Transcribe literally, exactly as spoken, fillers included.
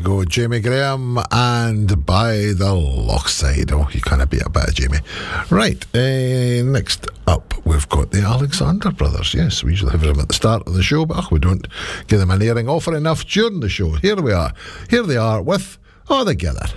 go. Jamie Graham and By the Lochside. Oh, you can't beat a bit of Jamie. Right, uh, next up we've got the Alexander Brothers. Yes, we usually have them at the start of the show, but oh, we don't give them an airing often enough during the show. Here we are. Here they are with All Together.